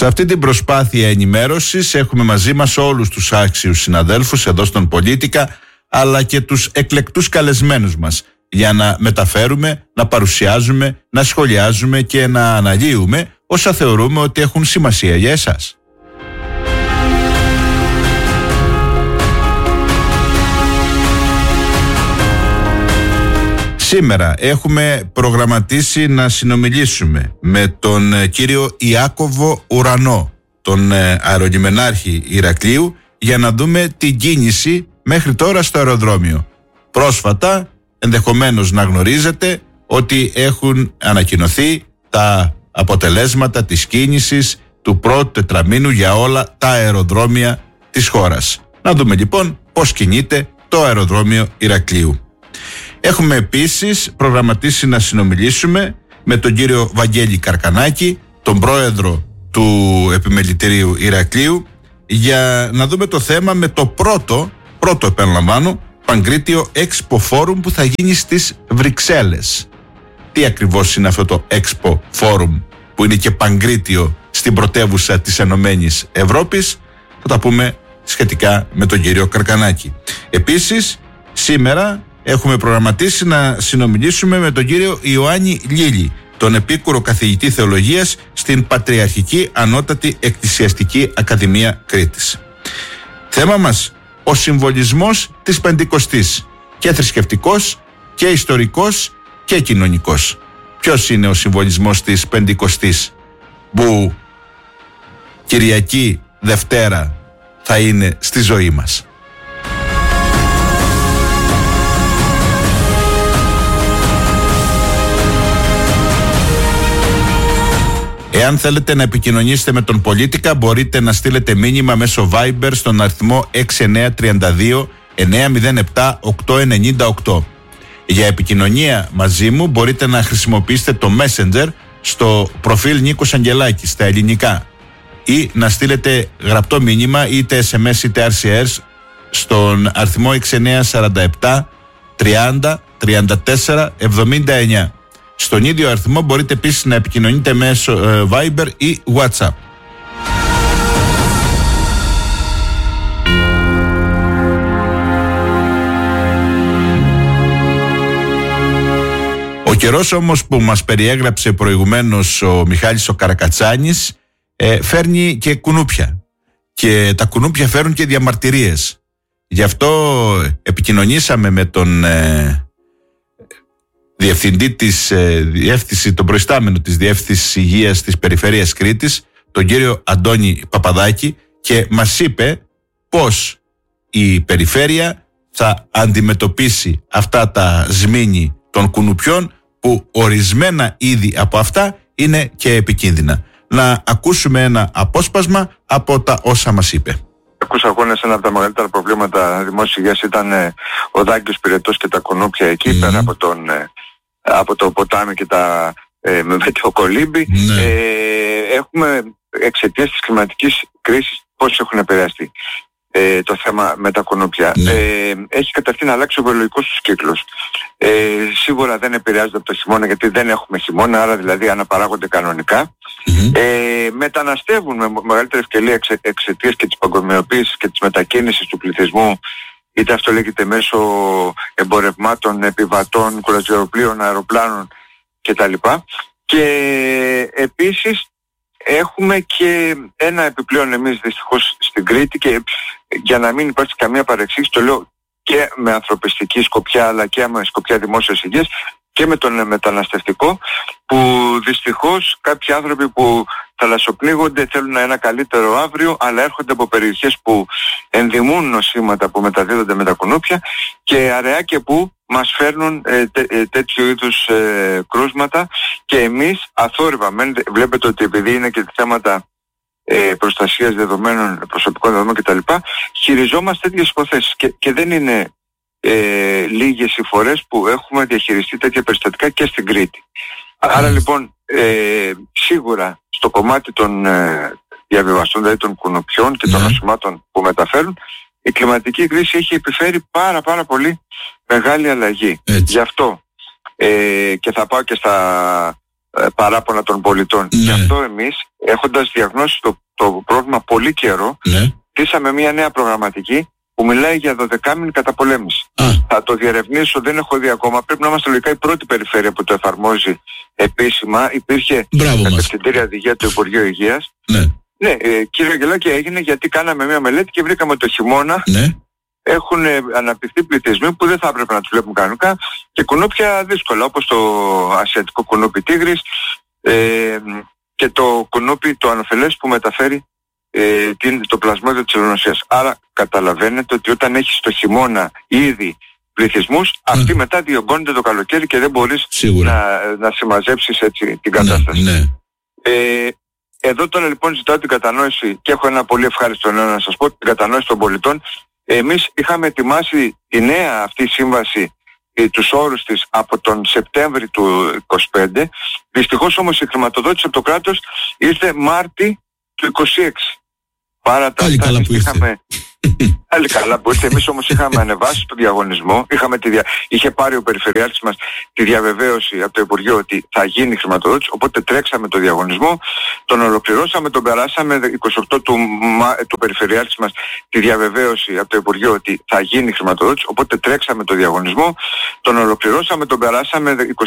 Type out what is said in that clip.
Σε αυτή την προσπάθεια ενημέρωσης έχουμε μαζί μας όλους τους άξιους συναδέλφους εδώ στον Πολίτικα, αλλά και τους εκλεκτούς καλεσμένους μας, για να μεταφέρουμε, να παρουσιάζουμε, να σχολιάζουμε και να αναλύουμε όσα θεωρούμε ότι έχουν σημασία για εσάς. Σήμερα έχουμε προγραμματίσει να συνομιλήσουμε με τον κύριο Ιάκωβο Ουρανό, τον αερολιμενάρχη Ηρακλείου, για να δούμε την κίνηση μέχρι τώρα στο αεροδρόμιο. Πρόσφατα, ενδεχομένως να γνωρίζετε ότι έχουν ανακοινωθεί τα αποτελέσματα της κίνησης του πρώτου τετραμήνου για όλα τα αεροδρόμια της χώρας. Να δούμε λοιπόν πώς κινείται το αεροδρόμιο Ηρακλείου. Έχουμε επίσης προγραμματίσει να συνομιλήσουμε με τον κύριο Βαγγέλη Καρκανάκη, τον πρόεδρο του Επιμελητηρίου Ηρακλείου, για να δούμε το θέμα με το πρώτο επαναλαμβάνω, Παγκρίτιο Expo Forum που θα γίνει στις Βρυξέλλες. Τι ακριβώς είναι αυτό το Expo Forum που είναι και Παγκρίτιο στην πρωτεύουσα της Ενωμένης Ευρώπης, θα τα πούμε σχετικά με τον κύριο Καρκανάκη. Επίσης, σήμερα έχουμε προγραμματίσει να συνομιλήσουμε με τον κύριο Ιωάννη Λίλη, τον επίκουρο καθηγητή θεολογίας στην Πατριαρχική Ανώτατη Εκκλησιαστική Ακαδημία Κρήτης. Θέμα μας, ο συμβολισμός της Πεντηκοστής, και θρησκευτικός και ιστορικός και κοινωνικός. Ποιος είναι ο συμβολισμός της Πεντηκοστής που Κυριακή Δευτέρα θα είναι στη ζωή μας? Εάν θέλετε να επικοινωνήσετε με τον Πολίτικα, μπορείτε να στείλετε μήνυμα μέσω Viber στον αριθμό 6932 907 898. Για επικοινωνία μαζί μου μπορείτε να χρησιμοποιήσετε το Messenger στο προφίλ Νίκος Αγγελάκης στα ελληνικά, ή να στείλετε γραπτό μήνυμα είτε SMS είτε RCS στον αριθμό 6947 30 34 79. Στον ίδιο αριθμό μπορείτε επίσης να επικοινωνείτε μέσω Viber ή WhatsApp. Ο καιρός όμως που μας περιέγραψε προηγουμένως ο Μιχάλης ο Καρακατσάνης φέρνει και κουνούπια, και τα κουνούπια φέρουν και διαμαρτυρίες. Γι' αυτό επικοινωνήσαμε με τον διευθυντή της διεύθυνσης, τον προϊστάμενο της Διεύθυνσης Υγείας της Περιφέρειας Κρήτης, τον κύριο Αντώνη Παπαδάκη, και μας είπε πως η Περιφέρεια θα αντιμετωπίσει αυτά τα σμήνη των κουνουπιών, που ορισμένα είδη από αυτά είναι και επικίνδυνα. Να ακούσουμε ένα απόσπασμα από τα όσα μας είπε. Ακούσα αγώνες, ένα από τα μεγαλύτερα προβλήματα δημόσιας υγείας ήταν ο Δάγκιος Πυρετός και τα κουνούπια εκεί, πέρα από το ποτάμι και τα μετεοκολύμπη. Έχουμε εξαιτίας της κλιματικής κρίσης πώς έχουν επηρεαστεί το θέμα με τα κουνούπια. Έχει καταρχήν αλλάξει ο βιολογικός τους κύκλος. Σίγουρα δεν επηρεάζονται από το χειμώνα, γιατί δεν έχουμε χειμώνα, άρα δηλαδή αναπαράγονται κανονικά. Μεταναστεύουν με μεγαλύτερη ευκαιρία εξαιτίας και της παγκοσμιοποίησης και της μετακίνησης του πληθυσμού, είτε αυτό λέγεται μέσω εμπορευμάτων, επιβατών, κουραζιεροπλοίων, αεροπλάνων κτλ. Και επίσης έχουμε και ένα επιπλέον εμείς δυστυχώς στην Κρήτη, και για να μην υπάρξει καμία παρεξήγηση, το λέω και με ανθρωπιστική σκοπιά αλλά και με σκοπιά δημόσιας υγείας, και με τον μεταναστευτικό, που δυστυχώς κάποιοι άνθρωποι που θαλασσοπλήγονται θέλουν ένα καλύτερο αύριο, αλλά έρχονται από περιοχές που ενδημούν νοσήματα που μεταδίδονται με τα κουνούπια, και αραιά και που μας φέρνουν τέτοιου είδους κρούσματα, και εμείς αθόρυβα, βλέπετε ότι επειδή είναι και θέματα προστασίας δεδομένων, προσωπικών δεδομένων κτλ, χειριζόμαστε τέτοιες υποθέσεις, και δεν είναι λίγες οι φορές που έχουμε διαχειριστεί τέτοια περιστατικά και στην Κρήτη. Άρα λοιπόν σίγουρα στο κομμάτι των διαβιβαστών, δηλαδή των κουνουπιών και των νοσημάτων που μεταφέρουν, η κλιματική κρίση έχει επιφέρει πάρα πολύ μεγάλη αλλαγή. Γι' αυτό και θα πάω και στα παράπονα των πολιτών. Γι' αυτό εμείς έχοντας διαγνώσει το πρόβλημα πολύ καιρό, στήσαμε μια νέα προγραμματική που μιλάει για 12μηνη καταπολέμηση. Θα το διερευνήσω, δεν έχω δει ακόμα. Πρέπει να είμαστε λογικά η πρώτη περιφέρεια που το εφαρμόζει επίσημα. Υπήρχε κατευθυντήρια οδηγία του Υπουργείου Υγείας. Ναι, κύριε Αγγελάκη, έγινε γιατί κάναμε μια μελέτη και βρήκαμε ότι το χειμώνα έχουν αναπτυχθεί πληθυσμοί που δεν θα έπρεπε να τους βλέπουν κανονικά και κουνούπια δύσκολα, όπως το ασιατικό κουνούπι τίγρης και το κουνούπι το ανοφελές που μεταφέρει το πλασμόδιο της ελονοσίας. Άρα καταλαβαίνετε ότι όταν έχεις το χειμώνα ήδη πληθυσμούς, αυτοί μετά διωγγώνονται το καλοκαίρι και δεν μπορείς να συμμαζέψεις έτσι την κατάσταση. Εδώ τώρα λοιπόν ζητάω την κατανόηση και έχω ένα πολύ ευχάριστο νέο να σας πω, την κατανόηση των πολιτών. Εμείς είχαμε ετοιμάσει τη νέα αυτή σύμβαση, τους όρους της από τον Σεπτέμβρη του 2025. Δυστυχώς όμως η χρηματοδότηση από το κράτος ήρθε Μάρτι του 2026. Πάρα τα αυτά είχαμε... Άλλη καλά που ήρθε. Εμείς όμως είχαμε ανεβάσει το διαγωνισμό. Είχε πάρει ο Περιφερειάρχης μας τη διαβεβαίωση από το Υπουργείο ότι θα γίνει χρηματοδότηση. Οπότε τρέξαμε το διαγωνισμό, τον ολοκληρώσαμε, τον περάσαμε 28 του Περιφερειάρχης μας τη διαβεβαίωση από το Υπουργείο ότι θα γίνει χρηματοδότηση. Οπότε τρέξαμε το διαγωνισμό, τον ολοκληρώσαμε, τον περάσαμε